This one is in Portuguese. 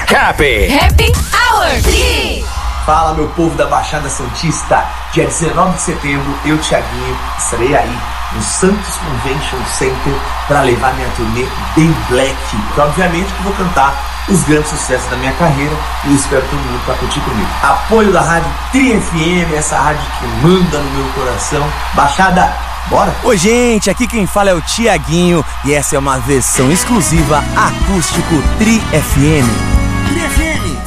Happy Hour 3. Fala, meu povo da Baixada Santista. Dia 19 de setembro, eu, Thiaguinho, estarei aí no Santos Convention Center para levar minha turnê bem black. Então, obviamente que vou cantar os grandes sucessos da minha carreira e espero todo mundo para curtir comigo. Apoio da Rádio Tri FM, essa rádio que manda no meu coração. Baixada, bora? Oi, gente, aqui quem fala é o Thiaguinho e essa é uma versão exclusiva acústico Tri FM.